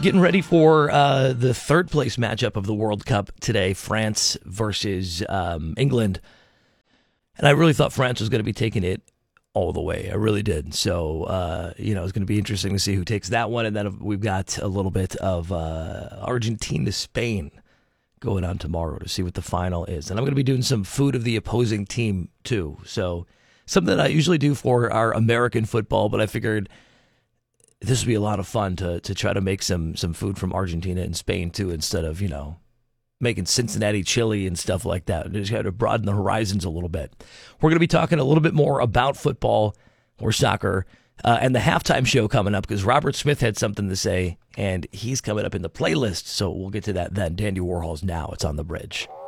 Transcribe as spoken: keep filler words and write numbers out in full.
getting ready for uh, the third place matchup of the World Cup today, France versus um, England. And I really thought France was going to be taking it all the way. I really did. So, uh, you know, it's going to be interesting to see who takes that one. And then we've got a little bit of uh, Argentina, Spain going on tomorrow to see what the final is. And I'm going to be doing some food of the opposing team too. So something that I usually do for our American football, but I figured this would be a lot of fun to to try to make some some food from Argentina and Spain too, instead of, you know, making Cincinnati chili and stuff like that. Just got to broaden the horizons a little bit. We're going to be talking a little bit more about football or soccer uh, and the halftime show coming up, because Robert Smith had something to say, and he's coming up in the playlist. So we'll get to that then. Dandy Warhol's Now. It's on the Bridge.